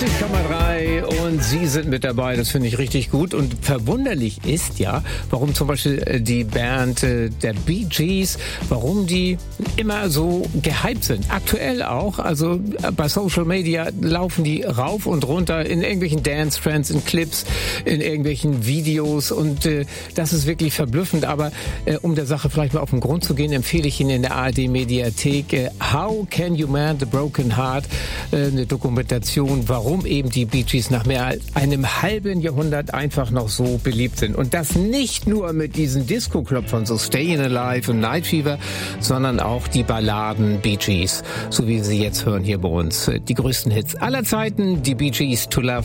90,3 und Sie sind mit dabei, das finde ich richtig gut. Und verwunderlich ist ja, warum zum Beispiel die Band der Bee Gees, warum die immer so gehypt sind. Aktuell auch, also bei Social Media laufen die rauf und runter in irgendwelchen Dance-Trends, in Clips, in irgendwelchen Videos und das ist wirklich verblüffend. Aber um der Sache vielleicht mal auf den Grund zu gehen, empfehle ich Ihnen in der ARD-Mediathek How Can You Mend a Broken Heart, eine Dokumentation, warum eben die Bee Gees nach mehr als einem halben Jahrhundert einfach noch so beliebt sind. Und das nicht nur mit diesen Disco-Klopfern, so Stayin' Alive und Night Fever, sondern auch die Balladen Bee Gees, so wie Sie jetzt hören hier bei uns. Die größten Hits aller Zeiten, die Bee Gees, To Love